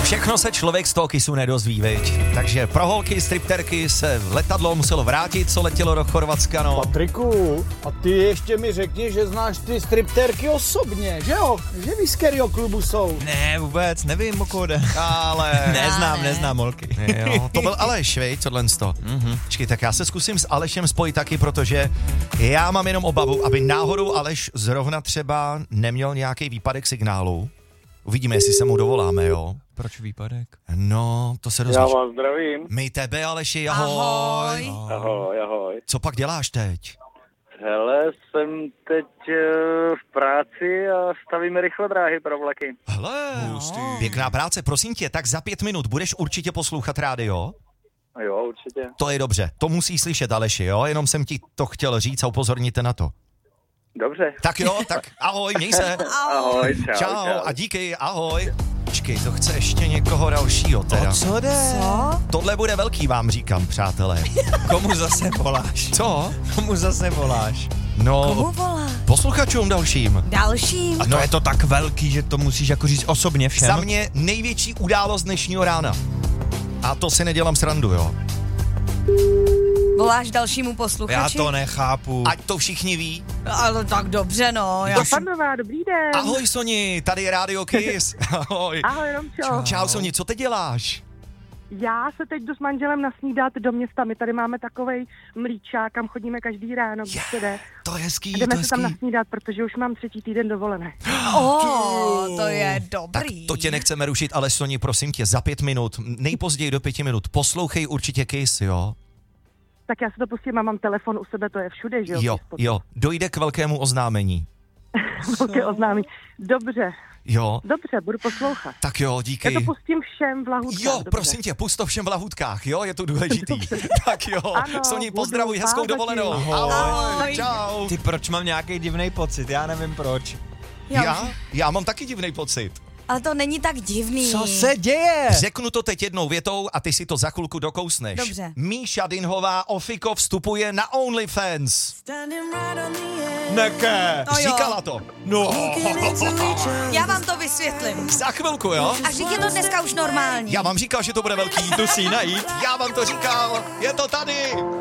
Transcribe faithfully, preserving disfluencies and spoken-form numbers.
Všechno se člověk z toho kysu nedozví, viď? Takže pro holky, stripterky se letadlo muselo vrátit, co letělo do Chorvatska, no. Patriku, a ty ještě mi řekni, že znáš ty stripterky osobně, že jo? Že víš, z kterého klubu jsou? Ne, vůbec, nevím, o koho jde. Ale... Neznám, neznám holky. Jo, to byl Aleš, viď, tohle sto. Mm-hmm. Počkej, tak já se zkusím s Alešem spojit taky, protože já mám jenom obavu, aby náhodou Aleš zrovna třeba neměl nějaký výpadek signálu. Uvidíme, jestli se mu dovoláme, jo. Proč výpadek? No, to se dozvíš. Já vás zdravím. My tebe, Aleši, ahoj. Ahoj. Ahoj, ahoj. Co pak děláš teď? Hele, jsem teď uh, v práci a stavíme rychle dráhy pro vlaky. Hele, pěkná práce, prosím tě, tak za pět minut budeš určitě poslouchat rádio? Jo, určitě. To je dobře, to musí slyšet, Aleši, jo, jenom jsem ti to chtěl říct a upozorníte na to. Dobře. Tak jo, tak ahoj, měj se. Ahoj, čau, Čau, čau. a díky, ahoj. Počkej, to chce ještě někoho dalšího teda. O co jde? Co? Tohle bude velký, vám říkám, přátelé. Komu zase voláš? Co? Komu zase voláš? No, Komu volá? posluchačům dalším. Dalším? A to je to tak velký, že to musíš jako říct osobně všem? Za mě největší událost dnešního rána. A to si nedělám srandu, jo. Voláš dalšímu posluchači? Já to nechápu. Ať to všichni ví. Ale tak dobře, no. Já si... Pandová, dobrý den. Ahoj Soni, tady je Radio Kiss. Ahoj. Ahoj, Romčo. Čau Soni, co teď děláš? Já se teď jdu s manželem nasnídat do města. My tady máme takovej mlíčák, kam chodíme každý ráno, když Yeah, se jde. To je hezký, A to je jdeme se tam hezký. nasnídat, protože už mám třetí týden dovolené. Oh, to je Tak dobrý. to tě nechceme rušit, ale Soni, prosím tě, za pět minut, nejpozději do pěti minut, poslouchej určitě Kiss, jo? Tak já se to pustím a mám telefon u sebe, to je všude, že jo? Jo, jo, dojde k velkému oznámení. Velké oznámení. Dobře, Jo, dobře, budu poslouchat. tak jo, Já díky. to pustím všem v lahůdkách. Jo, dobře. prosím tě, pust to všem v lahůdkách, jo, je to důležitý. Tak jo, Ano, Soni, budu, pozdravuj, hezkou ahoj, dovolenou. zatím. Ahoj, Ahoj. čau. Ty, proč mám nějaký divný pocit? Já nevím proč. Já, Já? Já mám taky divný pocit. Ale to není tak divný. Co se děje? Řeknu to teď jednou větou a ty si to za chvilku dokousneš. Dobře. Míša Dinhová Ofiko vstupuje na OnlyFans. Neke. No jo. Říkala to. No. Já vám to vysvětlím. Za chvilku, jo? A řík je to dneska už normální. Já vám říkal, že to bude velký. Jdu si ji najít. Já vám to říkal, je to tady.